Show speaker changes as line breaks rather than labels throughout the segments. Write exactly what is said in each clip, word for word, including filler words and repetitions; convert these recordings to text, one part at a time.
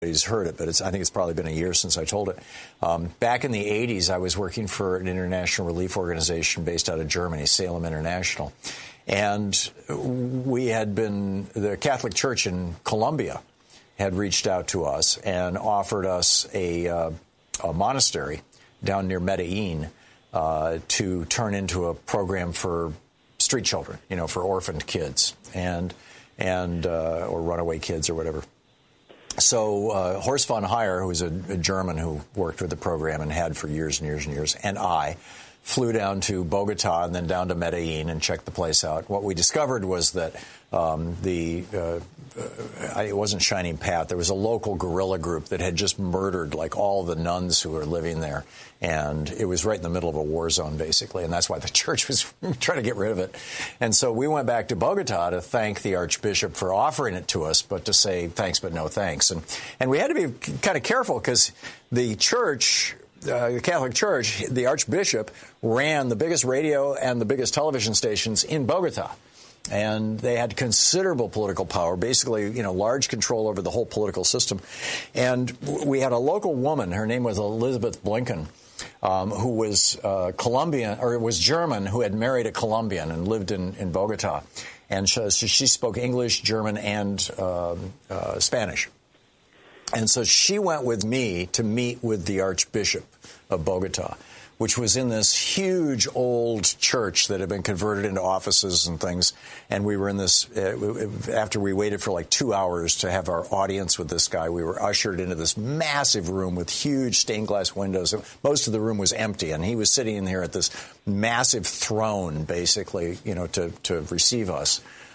He's heard it, but it's, I think it's probably been a year since I told it. Um, back in the eighties, I was working for an international relief organization based out of Germany, Salem International. And we had been, the Catholic Church in Colombia had reached out to us and offered us a, uh, a monastery down near Medellin uh, to turn into a program for street children, you know, for orphaned kids and, and uh, or runaway kids or whatever. So uh, Horst von Heyer, who was a, a German who worked with the program and had for years and years and years, and I flew down to Bogota and then down to Medellin and checked the place out. What we discovered was that um, the uh, uh, it wasn't Shining Path. There was a local guerrilla group that had just murdered like all the nuns who were living there, and it was right in the middle of a war zone, basically, and that's why the church was trying to get rid of it. And so we went back to Bogota to thank the Archbishop for offering it to us, but to say thanks but no thanks. And and we had to be kind of careful because the church, uh, the Catholic Church, the Archbishop ran the biggest radio and the biggest television stations in Bogota. And they had considerable political power, basically, you know, large control over the whole political system. And we had a local woman, her name was Elizabeth Blinken, um, who was uh, Colombian, or was German, who had married a Colombian and lived in, in Bogota. And she, she spoke English, German, and uh, uh, Spanish. And so she went with me to meet with the Archbishop of Bogota, which was in this huge old church that had been converted into offices and things. And we were in this, uh, after we waited for like two hours to have our audience with this guy, we were ushered into this massive room with huge stained glass windows. Most of the room was empty, and he was sitting in here at this massive throne, basically, you know, to, to receive us.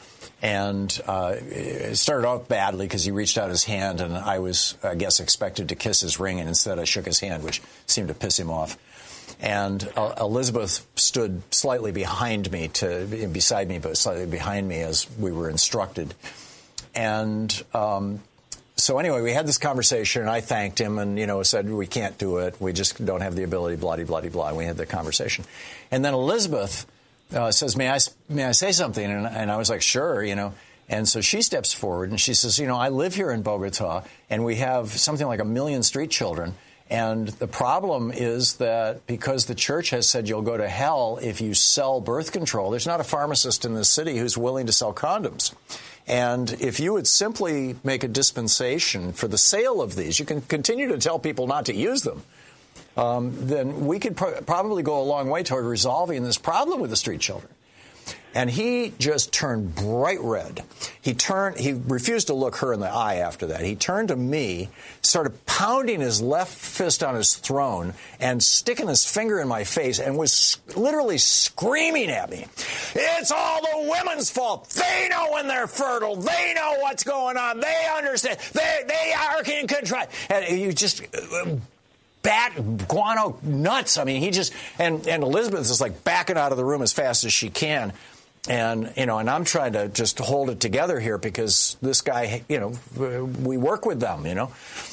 And uh, it started off badly because he reached out his hand, and I was, I guess, expected to kiss his ring, and instead I shook his hand, which seemed to piss him off. And uh, Elizabeth stood slightly behind me, to beside me, but slightly behind me as we were instructed. And um, so anyway, we had this conversation, and I thanked him and, you know, said, we can't do it. We just don't have the ability, blah, blah, blah, blah. And we had the conversation. And then Elizabeth uh, says, may I, may I say something? And, and I was like, sure, you know. And so she steps forward, and she says, you know, I live here in Bogota, and we have something like a million street children. And the problem is that because the church has said you'll go to hell if you sell birth control, there's not a pharmacist in the city who's willing to sell condoms. And if you would simply make a dispensation for the sale of these, you can continue to tell people not to use them, um, then we could pro- probably go a long way toward resolving this problem with the street children. And he just turned bright red. He turned, he refused to look her in the eye after that. He turned to me, started pounding his left fist on his throne and sticking his finger in my face and was literally screaming at me. It's all the women's fault. They know when they're fertile. They know what's going on. They understand. They, they are in control. And you just... Uh, bat guano nuts. I mean, he just, and, and Elizabeth is like backing out of the room as fast as she can. And, you know, and I'm trying to just hold it together here because this guy, you know, we work with them, you know.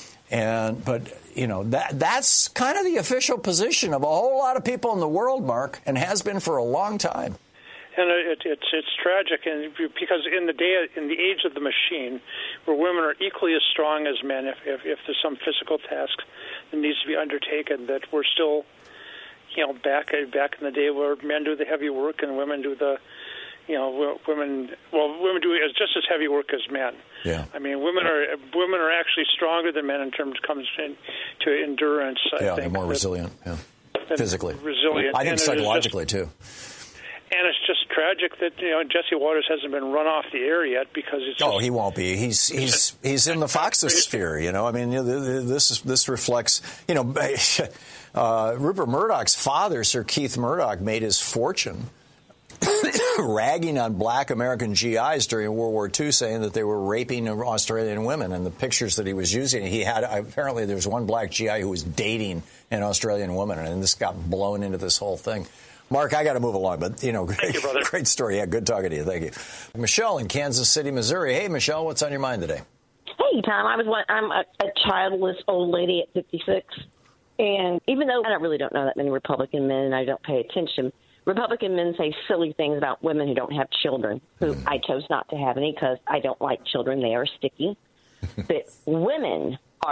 And, but, you know, that that's kind of the official position of a whole lot of people in the world, Mark, and has been for a long time.
And it, it's it's tragic, and because in the day in the age of the machine, where women are equally as strong as men, if if, if there's some physical task that needs to be undertaken, that we're still, you know, back back in the day where men do the heavy work and women do the, you know, women well women do just as heavy work as men.
Yeah.
I mean, women are women are actually stronger than men in terms comes in, to endurance. I
yeah,
think.
they're more resilient. Yeah, physically,
resilient.
I think
and
psychologically
just,
too.
And it's just tragic that, you know, Jesse Waters hasn't been run off the air yet because it's.
Oh,
just,
he won't be. He's he's he's in the Foxosphere. You know, I mean, you know, this is, this reflects. You know, uh, Rupert Murdoch's father, Sir Keith Murdoch, made his fortune ragging on black American G Is during World War Two, saying that they were raping Australian women. And the pictures that he was using, he had apparently there was one black G I who was dating an Australian woman, and this got blown into this whole thing. Mark, I got to move along, but, you know, great,
you,
great story. Yeah, good talking to you. Thank you. Michelle in Kansas City, Missouri. Hey, Michelle, what's on your mind today?
Hey, Tom. I was one, I'm a, a childless old lady at fifty-six, and even though I don't really don't know that many Republican men and I don't pay attention, Republican men say silly things about women who don't have children, who mm. I chose not to have any because I don't like children. They are sticky. But women